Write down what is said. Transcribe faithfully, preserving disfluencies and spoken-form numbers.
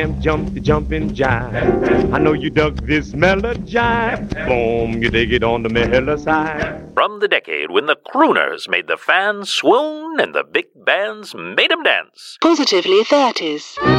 Jump, jump and jive. I know you dug this melody jive. Boom, you dig it on the mellow side. From the decade when the crooners made the fans swoon and the big bands made 'em dance. Positively thirties.